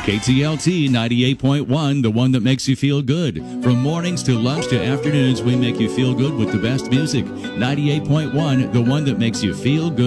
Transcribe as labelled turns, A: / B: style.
A: KTLT 98.1, the one that makes you feel good. From mornings to lunch to afternoons, we make you feel good with the best music. 98.1, the one that makes you feel good.